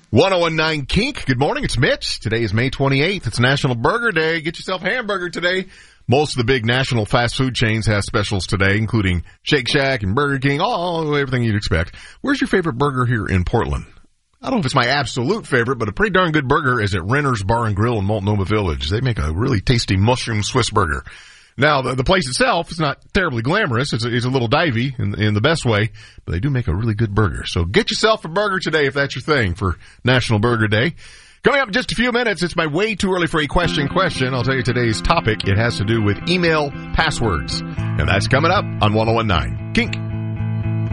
1019 Kink. Good morning. It's Mitch. Today is May 28th. It's National Burger Day. Get yourself a hamburger today. Most of the big national fast food chains have specials today, including Shake Shack and Burger King, everything you'd expect. Where's your favorite burger here in Portland? I don't know if it's my absolute favorite, but a pretty darn good burger is at Renner's Bar and Grill in Multnomah Village. They make a really tasty mushroom Swiss burger. Now, the place itself is not terribly glamorous. It's a little divey in the best way, but they do make a really good burger. So get yourself a burger today if that's your thing for National Burger Day. Coming up in just a few minutes, it's my way too early for a question. I'll tell you today's topic. It has to do with email passwords. And that's coming up on 1019 Kink.